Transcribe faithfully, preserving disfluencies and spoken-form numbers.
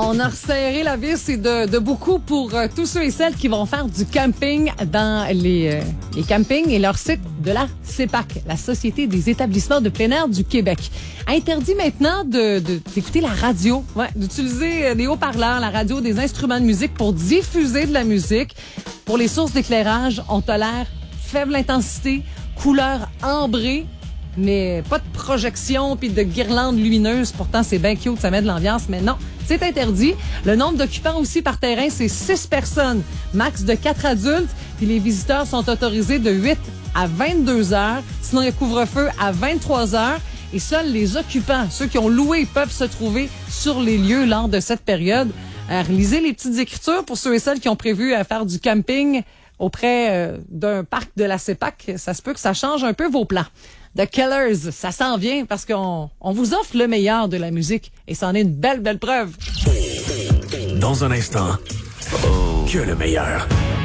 On a resserré la vis et de, de beaucoup pour euh, tous ceux et celles qui vont faire du camping dans les, euh, les campings et leur site de la C E P A C, la Société des établissements de plein air du Québec. Interdit maintenant de, de, d'écouter la radio, ouais, d'utiliser des haut-parleurs, la radio, des instruments de musique pour diffuser de la musique. Pour les sources d'éclairage, on tolère faible intensité, couleur ambrée, mais pas de projection puis de guirlandes lumineuses. Pourtant, c'est bien cute, ça met de l'ambiance, mais non, c'est interdit. Le nombre d'occupants aussi par terrain, c'est six personnes, max de quatre adultes, puis les visiteurs sont autorisés de huit à vingt-deux heures. Sinon, il y a couvre-feu à vingt-trois heures. Et seuls les occupants, ceux qui ont loué, peuvent se trouver sur les lieux lors de cette période. Euh, lisez les petites écritures pour ceux et celles qui ont prévu à faire du camping auprès euh, d'un parc de la C E P A C. Ça se peut que ça change un peu vos plans. The Killers, ça s'en vient parce qu'on on vous offre le meilleur de la musique et c'en est une belle, belle preuve. Dans un instant, oh. que le meilleur.